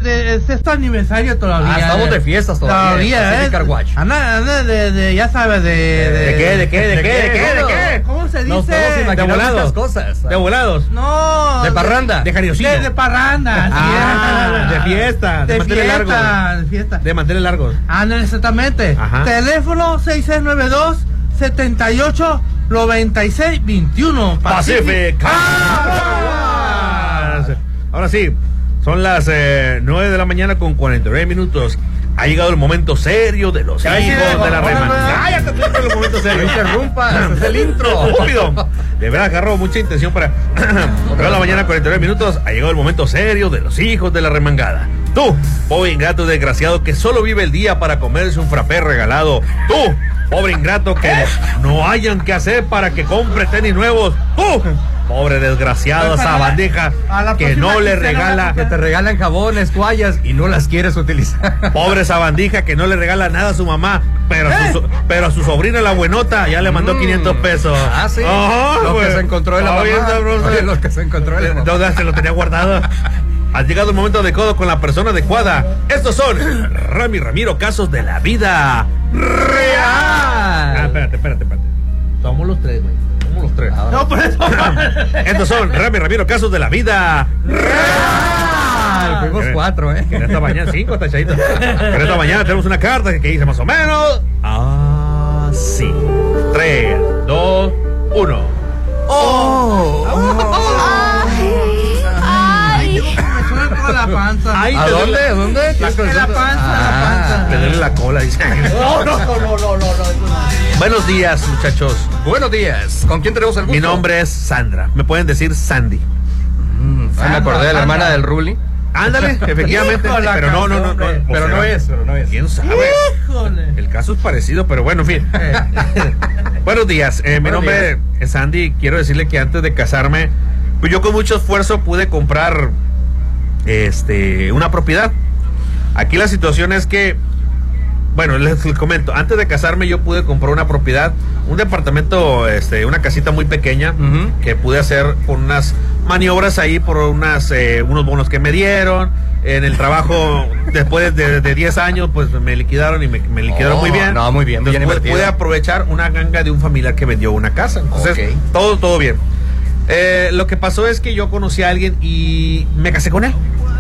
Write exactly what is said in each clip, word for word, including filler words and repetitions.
de, de sexto aniversario todavía. Ah, estamos eh. de fiestas todavía. Todavía, Pacific ¿eh? Car Wash. Anda, anda de, de, ya sabes, de... ¿De, ¿De qué? ¿De qué? ¿De qué? ¿De qué? ¿De qué? ¿Cómo se dice? Nos podemos imaginar De volados. muchas cosas. De volados. No. De parranda. De jariosillo. De, de parranda. Ah, sí, de fiesta. De, De manteles fiesta, largos. de fiesta. De manteles largos. Ándale, exactamente. Ajá. Teléfono seis seis nueve dos, siete ocho, nueve seis dos uno. Pacific Car Wash. Ahora sí, son las eh, nueve de la mañana con cuarenta y nueve minutos. Ha llegado el momento serio de los Ay, hijos sí, de la ahora, remangada. ahora. ¡Ay, ya te tengo el momento No serio! interrumpas, es el intro. Estúpido. De verdad, agarró mucha intención para. Otra la mañana, cuarenta y nueve minutos. Ha llegado el momento serio de los hijos de la remangada. Tú, pobre ingrato desgraciado que solo vive el día para comerse un frappé regalado. Tú, pobre ingrato que no hayan que hacer para que compre tenis nuevos. Tú, pobre desgraciado, Pues, esa a la- bandeja a la que próxima no le quincena regala. vas a Que te regalan jabones, toallas y no las quieres utilizar. Pobre sabandija que no le regala nada a su mamá, pero a su, so- pero a su sobrina la buenota ya le mandó Mm. quinientos pesos. Ah, sí. Ajá, Lo que güey. se encontró de la Está bien mamá. sabroso. Oye, lo que se encontró de la mamá. ¿Dónde se lo tenía guardado? Ha llegado el momento adecuado con la persona adecuada. Estos son Rami Ramiro, casos de la vida real. Ah, espérate, espérate, espérate. Somos los tres, güey. Somos los tres. No, por eso. Estos son Rami Ramiro, casos de la vida real. Fuimos cuatro, ¿eh? En esta mañana, cinco tachaditos. En esta mañana tenemos una carta que dice más o menos así. Tres, dos, uno. Ay, me suena toda la panza. Ay, ¿A te dónde? duele- ¿A dónde? La, la panza, la panza. Te duele la cola, dice. No, no, no, no, no, no, no. Buenos días, muchachos. Buenos días. ¿Con quién tenemos el gusto? Mi nombre es Sandra. Me pueden decir Sandy. Mm, ah, me acordé de la hermana del Ruli. Ándale, efectivamente. Híjole, pero no, no, no, no. hombre. o Pero sea, no es, pero no es. ¿Quién sabe? Híjole. El caso es parecido, pero bueno, en fin. Buenos días. eh, mi Buenos nombre días. es Sandy. Quiero decirle que antes de casarme, pues yo con mucho esfuerzo pude comprar este una propiedad. Aquí la situación es que, bueno, les, les comento, antes de casarme yo pude comprar una propiedad, un departamento, este, una casita muy pequeña, Ujú. que pude hacer con unas maniobras ahí por unas eh, unos bonos que me dieron. En el trabajo, después de, de diez años, pues me liquidaron y me, me liquidaron Oh, muy bien. no, muy bien, bien Entonces, pude, invertido. pude aprovechar una ganga de un familiar que vendió una casa. Entonces, Ok. todo, todo bien. Eh, lo que pasó es que yo conocí a alguien y me casé con él.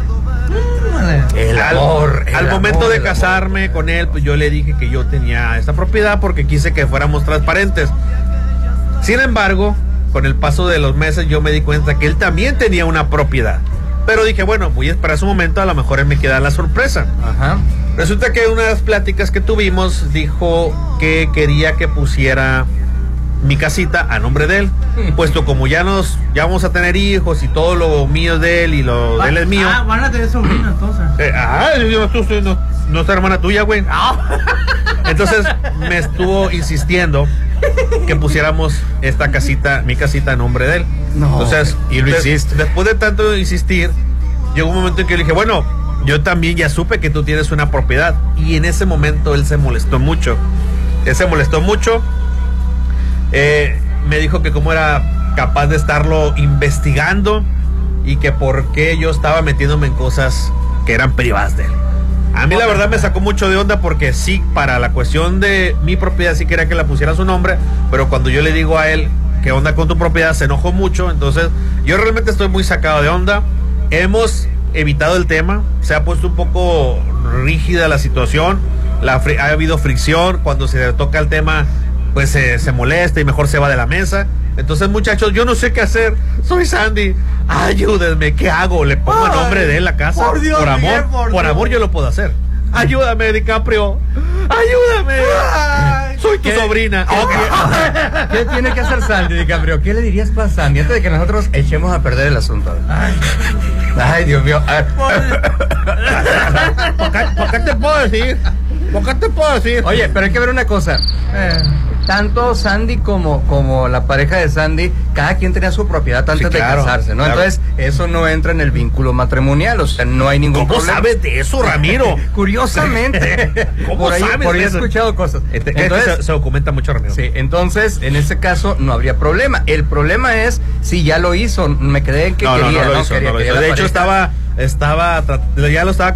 El al, amor. el al momento amor, de el casarme amor. con él, pues yo le dije que yo tenía esta propiedad porque quise que fuéramos transparentes. Sin embargo, con el paso de los meses yo me di cuenta que él también tenía una propiedad. Pero dije, bueno, voy a esperar su momento, a lo mejor él me queda la sorpresa. Ajá. Resulta que una de las pláticas que tuvimos dijo que quería que pusiera mi casita a nombre de él, puesto como ya nos ya vamos a tener hijos y todo lo mío es de él y lo de él es mío. Ah, van a tener sobrino entonces. Eh, ah, yo, tú, tú, no, no es hermana tuya, güey. Entonces me estuvo insistiendo que pusiéramos esta casita, mi casita a nombre de él. No. Entonces, Y lo de- hiciste. Después de tanto insistir, llegó un momento en que le dije, bueno, yo también ya supe que tú tienes una propiedad. Y en ese momento él se molestó mucho. Él se molestó mucho. Eh, me dijo que cómo era capaz de estarlo investigando y que por qué yo estaba metiéndome en cosas que eran privadas de él. A mí la verdad me sacó mucho de onda porque sí, para la cuestión de mi propiedad sí quería que la pusiera su nombre, pero cuando yo le digo a él qué onda con tu propiedad se enojó mucho. Entonces yo realmente estoy muy sacado de onda. Hemos evitado el tema, se ha puesto un poco rígida la situación, la fri- ha habido fricción, cuando se toca el tema pues se, se molesta y mejor se va de la mesa. Entonces, muchachos, yo no sé qué hacer. Soy Sandy. Ayúdenme, ¿qué hago? ¿Le pongo el nombre de él a la casa? Por Dios, por amor, Miguel, por por Dios. amor yo lo puedo hacer. Ayúdame, DiCaprio. Ayúdame. Ay, Soy tu ¿qué? sobrina. Ok. ¿Qué tiene que hacer Sandy, DiCaprio? ¿Qué le dirías para Sandy antes de que nosotros echemos a perder el asunto? Ay, Dios mío. A ver. ¿Por qué, por qué te puedo decir? ¿Por qué te puedo decir? Oye, pero hay que ver una cosa. eh, Tanto Sandy como, como la pareja de Sandy, cada quien tenía su propiedad antes Sí, claro, de casarse, ¿no? claro. Entonces, eso no entra en el vínculo matrimonial, o sea, no hay ningún ¿Cómo problema. sabes de eso, Ramiro? Curiosamente. ¿Cómo por ahí, sabes por ahí de he eso? escuchado cosas. Este, este Entonces, se, se documenta mucho, Ramiro. sí, entonces, en ese caso, no habría problema. El problema es si ya lo hizo. Me quedé en que No, no, quería, no lo ¿no? hizo, Quería- no lo quería hizo. la De hecho, pareja. estaba, estaba, tra- ya lo estaba